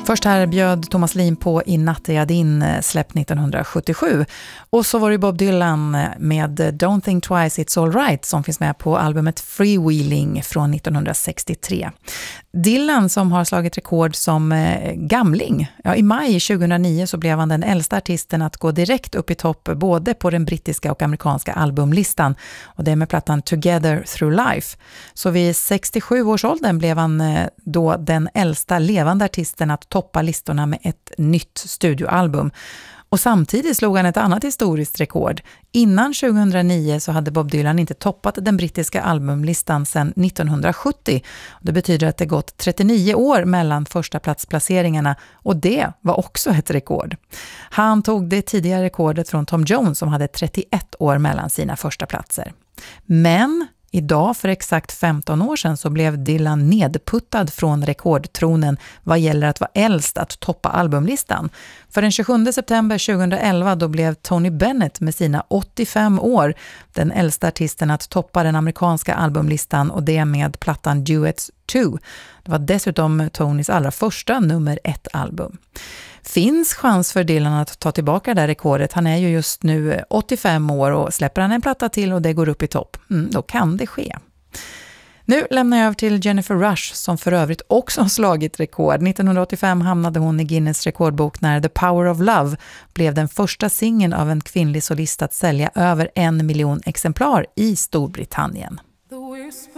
Först här bjöd Thomas Leen på I natt är jag din, släppt 1977. Och så var det Bob Dylan med Don't Think Twice It's All Right som finns med på albumet Freewheeling från 1963. Dylan som har slagit rekord som gamling. Ja, i maj 2009 så blev han den äldsta artisten att gå direkt upp i topp både på den brittiska och amerikanska albumlistan. Och det är med plattan Together Through Life. Så vid 67 års åldern blev han då den äldsta levande artisten att toppa listorna med ett nytt studioalbum. Och samtidigt slog han ett annat historiskt rekord. Innan 2009 så hade Bob Dylan inte toppat den brittiska albumlistan sedan 1970. Det betyder att det gått 39 år mellan första platsplaceringarna och det var också ett rekord. Han tog det tidigare rekordet från Tom Jones som hade 31 år mellan sina första platser. Men idag för exakt 15 år sedan så blev Dylan nedputtad från rekordtronen vad gäller att vara äldst att toppa albumlistan. För den 27 september 2011 då blev Tony Bennett med sina 85 år den äldsta artisten att toppa den amerikanska albumlistan och det med plattan Duets 2. Det var dessutom Tonys allra första nummer 1 album. Finns chans för Dylan att ta tillbaka det där rekordet. Han är ju just nu 85 år och släpper han en platta till och det går upp i topp. Då kan det ske. Nu lämnar jag över till Jennifer Rush som för övrigt också har slagit rekord. 1985 hamnade hon i Guinness rekordbok när The Power of Love blev den första singeln av en kvinnlig solist att sälja över 1 miljon exemplar i Storbritannien.